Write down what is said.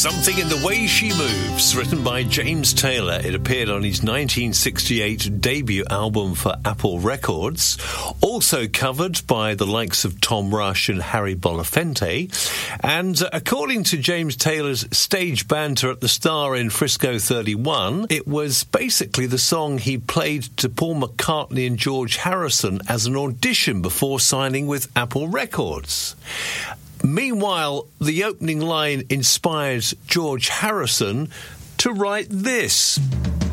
Something in the Way She Moves, written by James Taylor. It appeared on his 1968 debut album for Apple Records. Also covered by the likes of Tom Rush and Harry Belafonte. And according to James Taylor's stage banter at the Star in Frisco 31, it was basically the song he played to Paul McCartney and George Harrison as an audition before signing with Apple Records. Meanwhile, the opening line inspired George Harrison to write this.